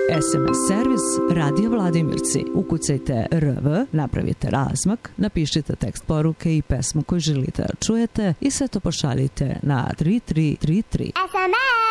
SMS servis Radio Vladimirci. Ukucajte RV, napravite razmak, napišite tekst poruke i pesmu koju želite da čujete i sve to pošaljite na 3333. SMS